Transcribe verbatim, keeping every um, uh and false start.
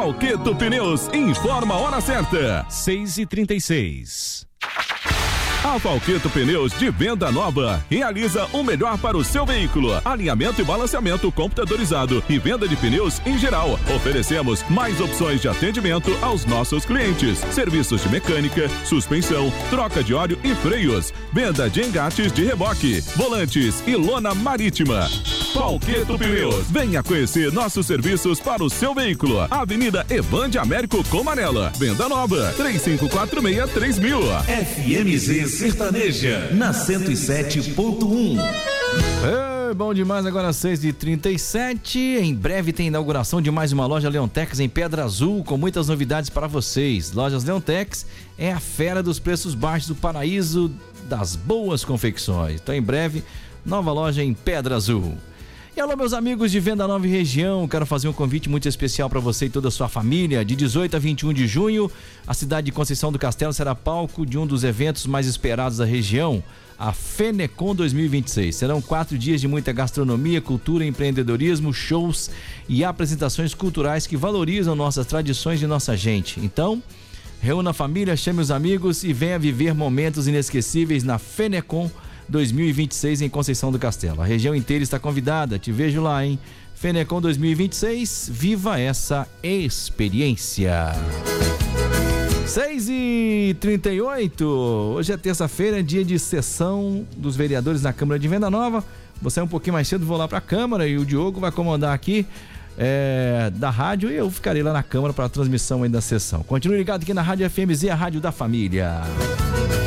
Palqueto Pneus informa a hora certa. seis e trinta e seis. A Palqueto Pneus de venda nova realiza o melhor para o seu veículo: alinhamento e balanceamento computadorizado e venda de pneus em geral. Oferecemos mais opções de atendimento aos nossos clientes: serviços de mecânica, suspensão, troca de óleo e freios, venda de engates de reboque, volantes e lona marítima. Palqueto Pneus, venha conhecer nossos serviços para o seu veículo. Avenida Evande Américo Comarela, venda nova, três cinco quatro seis três mil. F M Z Sertaneja, na cento e sete ponto um. É, bom demais, agora seis e trinta e sete. Em breve tem inauguração de mais uma loja Leontex em Pedra Azul, com muitas novidades para vocês. Lojas Leontex é a fera dos preços baixos do paraíso das boas confecções. Então, em breve, nova loja em Pedra Azul. E alô, meus amigos de Venda Nova e região, quero fazer um convite muito especial para você e toda a sua família. De dezoito a vinte e um de junho, a cidade de Conceição do Castelo será palco de um dos eventos mais esperados da região, a Fenecon dois mil e vinte e seis. Serão quatro dias de muita gastronomia, cultura, empreendedorismo, shows e apresentações culturais que valorizam nossas tradições e nossa gente. Então, reúna a família, chame os amigos e venha viver momentos inesquecíveis na Fenecon dois mil e vinte e seis em Conceição do Castelo. A região inteira está convidada, te vejo lá, hein? Fenecon dois mil e vinte e seis, viva essa experiência. seis e trinta e oito, hoje é terça-feira, dia de sessão dos vereadores na Câmara de Venda Nova. Vou sair um pouquinho mais cedo, vou lá para a Câmara e o Diogo vai comandar aqui é, da rádio e eu ficarei lá na Câmara para a transmissão aí da sessão. Continue ligado aqui na Rádio F M Z, a rádio da família.